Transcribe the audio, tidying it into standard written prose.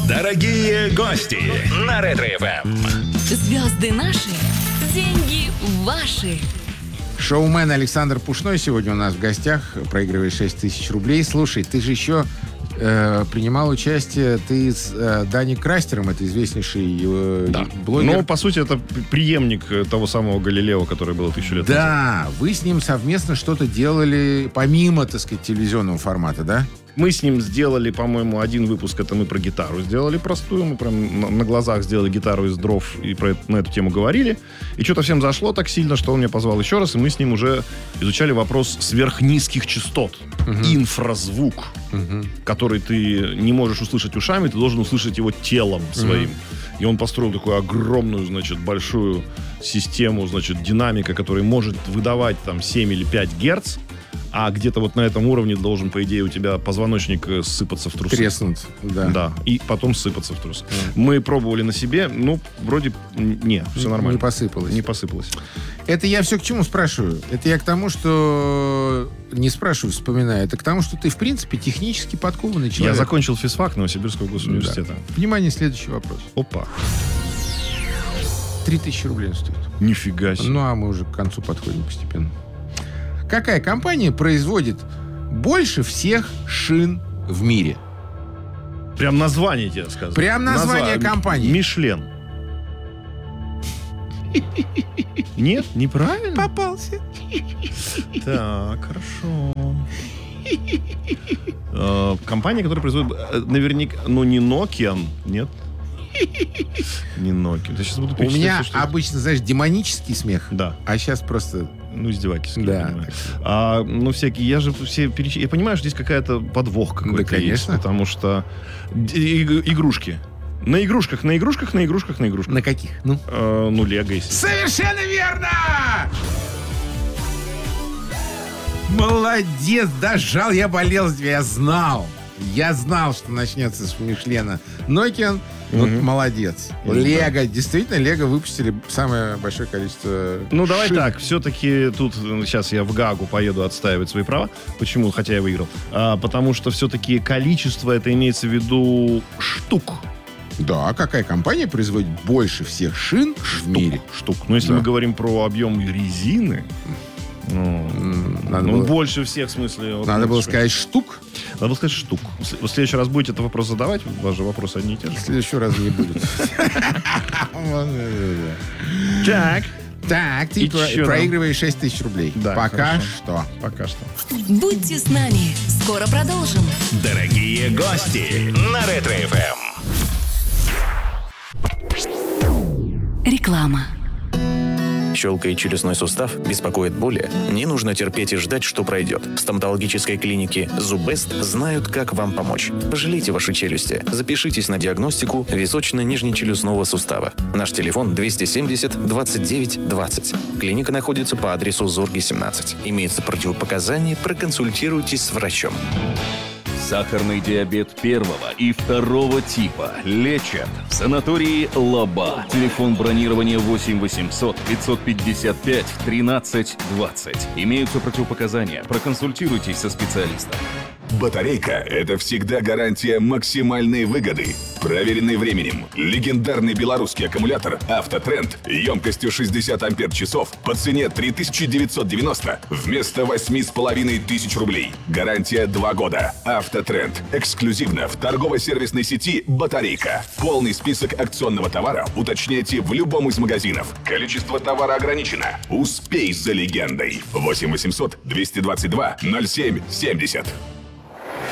Дорогие гости на Ретро-ФМ. Звезды наши, деньги ваши. Шоумен Александр Пушной сегодня у нас в гостях, проигрывает 6 тысяч рублей. Слушай, ты же еще принимал участие, ты с Дани Крастером, это известнейший блогер. Ну, по сути, это преемник того самого Галилео, который был 1000 лет назад. Да, вы с ним совместно что-то делали, помимо, так сказать, телевизионного формата, да? Мы с ним сделали, по-моему, один выпуск, это мы про гитару сделали простую, мы прям на глазах сделали гитару из дров и на эту тему говорили. И что-то всем зашло так сильно, что он меня позвал еще раз, и мы с ним уже изучали вопрос сверхнизких частот. Инфразвук, который ты не можешь услышать ушами, ты должен услышать его телом своим. И он построил такую огромную, значит, большую систему, значит, динамика, которая может выдавать там 7 или 5 герц. А где-то вот на этом уровне должен, по идее, у тебя позвоночник сыпаться в трусы. Треснуть, да. Да, и потом сыпаться в трусы. Мы пробовали на себе, ну, вроде, все нормально. Не посыпалось. Не посыпалось. Это я все к чему спрашиваю? Это я к тому, что... Не спрашиваю, вспоминаю. Это к тому, что ты, в принципе, технически подкованный человек. Я закончил физфак Новосибирского госуниверситета. Да. Внимание, следующий вопрос. Опа. 3000 рублей стоит. Нифига себе. Ну, а мы уже к концу подходим постепенно. Какая компания производит больше всех шин в мире? Прям название тебе сказано. Прям название компании. Мишлен. Нет, неправильно? Попался. Так, хорошо. Компания, которая производит наверняка, ну не Nokian, нет? Не Nokian. Я сейчас буду У меня что... обычно, знаешь, демонический смех. Да. А сейчас просто... Ну, издевательский. Да. Ну, всякие, я же все я понимаю, что здесь какая-то подвох какой-то. Да, конечно. Есть, потому что игрушки. На игрушках. На каких? Ну, Лего, если. Совершенно верно! Молодец, дожал, я болел, я знал. Я знал, что начнется с Мишлена. Nokian, вот молодец. Лего, действительно, Лего выпустили самое большое количество Ну, давай шин. так, все-таки тут сейчас я в Гаагу поеду отстаивать свои права. Почему? Хотя я выиграл. Потому что все-таки количество, это имеется в виду штук. Да, какая компания производит больше всех шин в мире? Штук. Но если мы говорим про объем резины... Надо было... больше всех, в смысле... Надо было сказать штук. Надо было сказать штук. В следующий раз будете этот вопрос задавать, у вас же вопросы одни и те же. В следующий раз не будет. Так, ты проигрываешь 6 тысяч рублей. Да, Пока что. Будьте с нами. Скоро продолжим. Дорогие гости на Ретро-ФМ. Реклама. Щелкает челюстной сустав, беспокоит боли? Не нужно терпеть и ждать, что пройдет. В стоматологической клинике «Зубест» знают, как вам помочь. Пожалейте ваши челюсти. Запишитесь на диагностику височно-нижнечелюстного сустава. Наш телефон 270 29 20. Клиника находится по адресу Зорги, 17. Имеются противопоказания, проконсультируйтесь с врачом. Сахарный диабет первого и второго типа лечат в санатории «Лаба». Телефон бронирования 8 800 555 13 20. Имеются противопоказания. Проконсультируйтесь со специалистом. Батарейка – это всегда гарантия максимальной выгоды. Проверенный временем. Легендарный белорусский аккумулятор «Автотренд» емкостью 60 ампер-часов по цене 3990 вместо 8500 рублей. Гарантия 2 года. «Автотренд» эксклюзивно в торгово-сервисной сети «Батарейка». Полный список акционного товара уточняйте в любом из магазинов. Количество товара ограничено. Успей за легендой. 8 800 222 07 70.